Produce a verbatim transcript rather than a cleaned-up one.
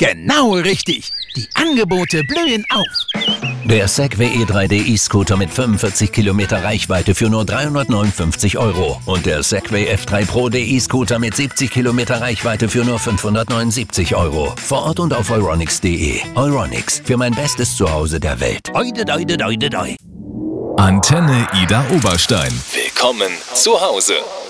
Genau richtig. Die Angebote blühen auf. Der Segway E drei D E-Scooter mit fünfundvierzig Kilometer Reichweite für nur dreihundertneunundfünfzig Euro. Und der Segway F drei Pro D E-Scooter mit siebzig Kilometer Reichweite für nur fünfhundertneunundsiebzig Euro. Vor Ort und auf euronics punkt de. Euronics, für mein bestes Zuhause der Welt. Oide, oide, oide, oide. Antenne Ida Oberstein. Willkommen zu Hause.